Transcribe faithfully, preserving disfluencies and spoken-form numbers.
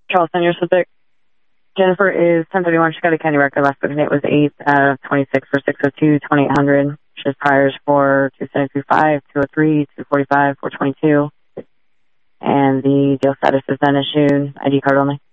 Charleston, you're subject. Jennifer is ten thirty-one. She got a county record. Last booking date was eight out of twenty-six for six oh two, twenty-eight hundred. She has priors for two seventy-two five, two oh three, two forty-five, four twenty-two. And the deal status is then issued. I D card only.